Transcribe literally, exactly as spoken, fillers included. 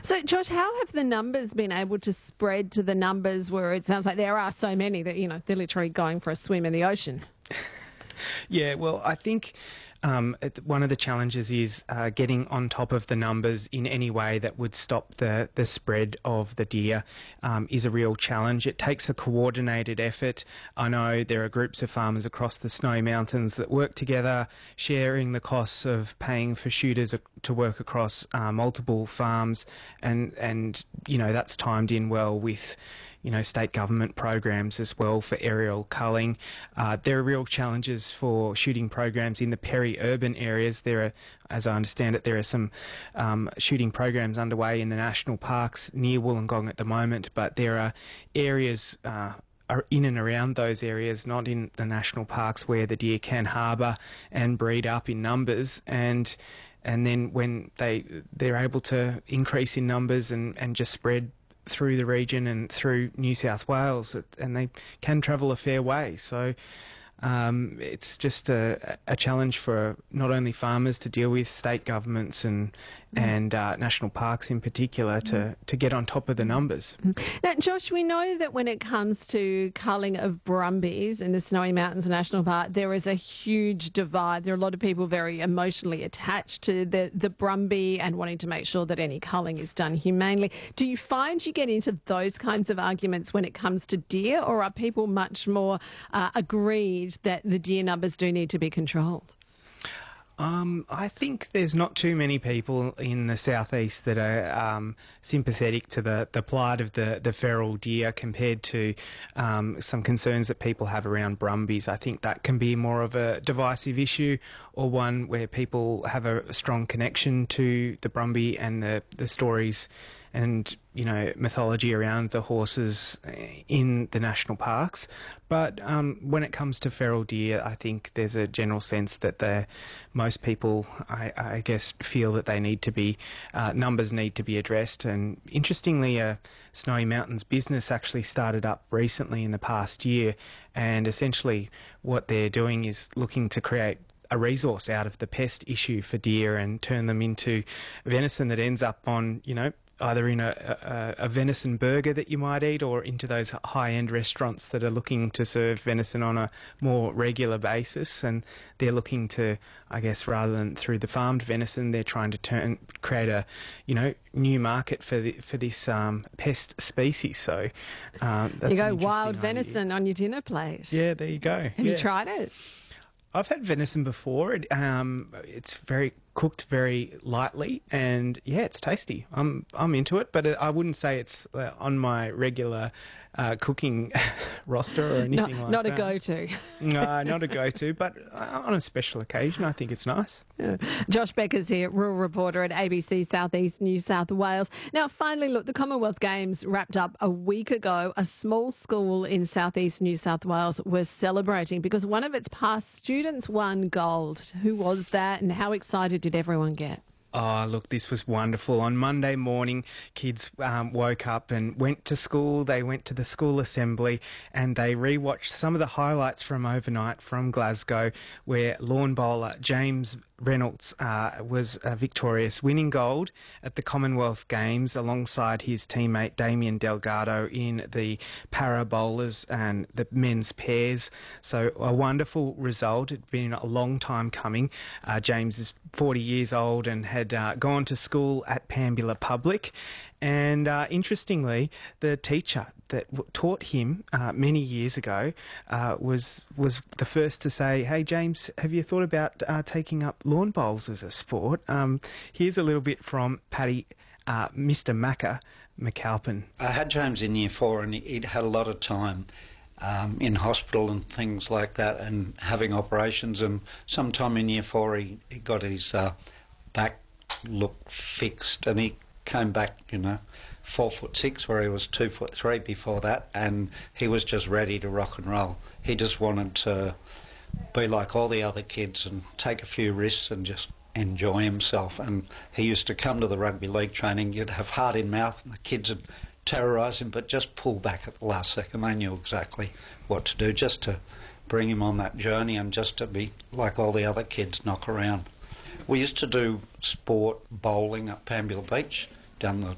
So, Josh, how have the numbers been able to spread to the numbers where it sounds like there are so many that, you know, they're literally going for a swim in the ocean? Yeah, well, I think um, it, one of the challenges is uh, getting on top of the numbers in any way that would stop the, the spread of the deer um, is a real challenge. It takes a coordinated effort. I know there are groups of farmers across the Snowy Mountains that work together, sharing the costs of paying for shooters to work across uh, multiple farms, and, and, you know, that's timed in well with, you know, state government programs as well for aerial culling. Uh, there are real challenges for shooting programs in the peri-urban areas. There are, as I understand it, there are some um, shooting programs underway in the national parks near Wollongong at the moment, but there are areas uh, are in and around those areas, not in the national parks, where the deer can harbour and breed up in numbers, and and then when they they're able to increase in numbers and, and just spread through the region and through New South Wales, and they can travel a fair way. So um, it's just a, a challenge for not only farmers to deal with, state governments and mm. and uh, national parks in particular to, mm. to get on top of the numbers. Now, Josh, we know that when it comes to culling of brumbies in the Snowy Mountains National Park, there is a huge divide. There are a lot of people very emotionally attached to the, the brumby and wanting to make sure that any culling is done humanely. Do you find you get into those kinds of arguments when it comes to deer, or are people much more uh, agreed that the deer numbers do need to be controlled? Um, I think there's not too many people in the southeast that are um, sympathetic to the, the plight of the, the feral deer compared to um, some concerns that people have around brumbies. I think that can be more of a divisive issue, or one where people have a strong connection to the brumby and the, the stories and, you know, mythology around the horses in the national parks. But um, when it comes to feral deer, I think there's a general sense that the most people, I, I guess, feel that they need to be, uh, numbers need to be addressed. And interestingly, a Snowy Mountains business actually started up recently in the past year, and essentially what they're doing is looking to create a resource out of the pest issue for deer and turn them into venison that ends up on, you know, either in a, a, a venison burger that you might eat, or into those high-end restaurants that are looking to serve venison on a more regular basis. And they're looking to, I guess, rather than through the farmed venison, they're trying to turn create a, you know, new market for the, for this um, pest species. So um, that's you go an wild idea. Venison on your dinner plate. Yeah, there you go. Have yeah. you tried it? I've had venison before. It, um, it's very cooked very lightly, and yeah, it's tasty. I'm I'm into it, but I wouldn't say it's uh, on my regular uh, cooking roster or anything not, like not that. Not a go-to. No, not a go-to, but on a special occasion, I think it's nice. Yeah. Josh Becker's here, rural reporter at A B C Southeast New South Wales. Now, finally, look, the Commonwealth Games wrapped up a week ago. A small school in Southeast New South Wales was celebrating because one of its past students won gold. Who was that, and how excited did everyone get? Oh, look, this was wonderful. On Monday morning, kids um, woke up and went to school. They went to the school assembly and they rewatched some of the highlights from overnight from Glasgow, where lawn bowler James Reynolds uh, was uh, victorious, winning gold at the Commonwealth Games alongside his teammate Damien Delgado in the para bowlers and the men's pairs. So a wonderful result. It'd been a long time coming. Uh, James is forty years old and had uh, gone to school at Pambula Public. And uh, interestingly, the teacher that w taught him uh, many years ago uh, was was the first to say, "Hey James, have you thought about uh, taking up lawn bowls as a sport?" Um, here's a little bit from Paddy, uh, Mister Macca McAlpin. I had James in year four, and he'd had a lot of time um, in hospital and things like that, and having operations. And sometime in year four, he, he got his uh, back look fixed, and he came back, you know, four foot six, where he was two foot three before that, and he was just ready to rock and roll. He just wanted to be like all the other kids and take a few risks and just enjoy himself. And he used to come to the rugby league training. You'd have heart in mouth, and the kids would terrorise him, but just pull back at the last second. They knew exactly what to do, just to bring him on that journey and just to be like all the other kids, knock around. We used to do sport bowling at Pambula Beach, down the